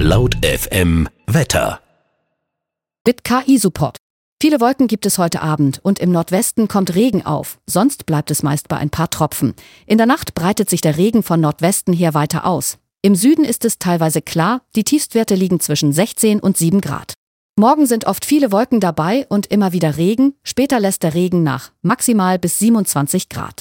Laut FM Wetter. Mit KI-Support. Viele Wolken gibt es heute Abend und im Nordwesten kommt Regen auf. Sonst bleibt es meist bei ein paar Tropfen. In der Nacht breitet sich der Regen von Nordwesten her weiter aus. Im Süden ist es teilweise klar, die Tiefstwerte liegen zwischen 16 und 7 Grad. Morgen sind oft viele Wolken dabei und immer wieder Regen, später lässt der Regen nach, maximal bis 27 Grad.